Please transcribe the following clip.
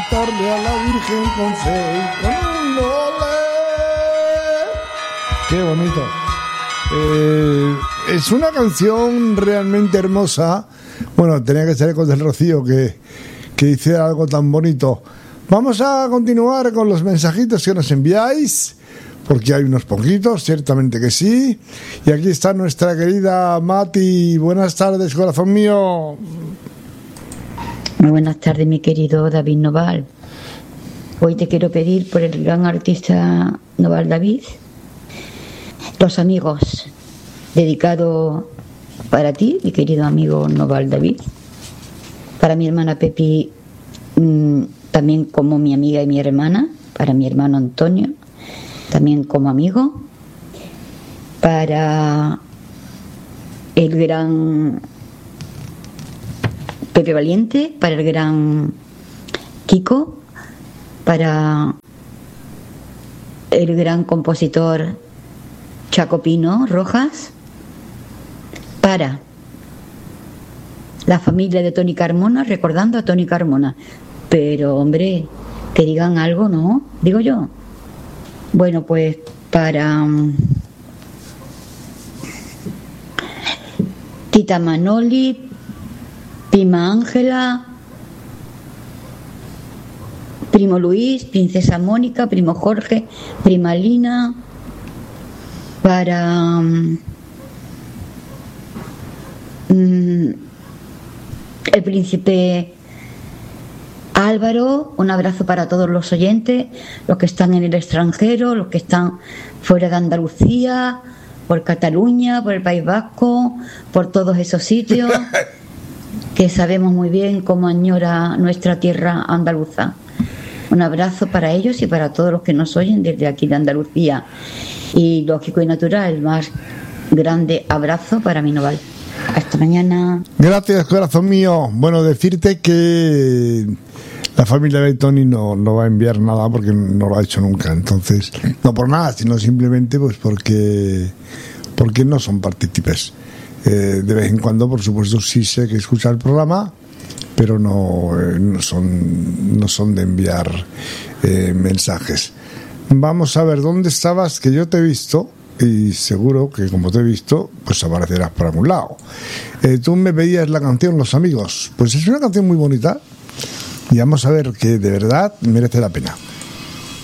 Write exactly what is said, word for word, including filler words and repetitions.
cantarle a la Virgen con fe y con un ole. Qué bonito. Eh, es una canción realmente hermosa. Bueno, tenía que ser Ecos del Rocío que, que hiciera algo tan bonito. Vamos a continuar con los mensajitos que nos enviáis, porque hay unos poquitos, ciertamente que sí. Y aquí está nuestra querida Mati. Buenas tardes, corazón mío. Muy buenas tardes, mi querido David Noval. Hoy te quiero pedir por el gran artista Noval David, Los Amigos, dedicado para ti, mi querido amigo Noval David, para mi hermana Pepi, mmm, también como mi amiga y mi hermana, para mi hermano Antonio, también como amigo, para el gran Pepe Valiente, para el gran Kiko, para el gran compositor Chaco Pino Rojas, para la familia de Tony Carmona, recordando a Tony Carmona. Pero, hombre, que digan algo, ¿no? Digo yo. Bueno, pues para um, Tita Manoli, Prima Ángela, Primo Luis, Princesa Mónica, Primo Jorge, Prima Lina, para um, el príncipe Álvaro, un abrazo para todos los oyentes, los que están en el extranjero, los que están fuera de Andalucía, por Cataluña, por el País Vasco, por todos esos sitios que sabemos muy bien cómo añora nuestra tierra andaluza. Un abrazo para ellos y para todos los que nos oyen desde aquí de Andalucía. Y lógico y natural, el más grande abrazo para mi Noval. Hasta mañana. Gracias, corazón mío. Bueno, decirte que la familia de Tony no, no va a enviar nada porque no lo ha hecho nunca. Entonces, no por nada, sino simplemente pues porque, porque no son partícipes. Eh, de vez en cuando, por supuesto, sí sé que escucha el programa, pero no, eh, no, son, no son de enviar eh, mensajes. Vamos a ver, ¿dónde estabas? Que yo te he visto. Y seguro que como te he visto, pues aparecerás por algún lado. Eh, tú me pedías la canción Los Amigos. Pues es una canción muy bonita y vamos a ver que de verdad merece la pena.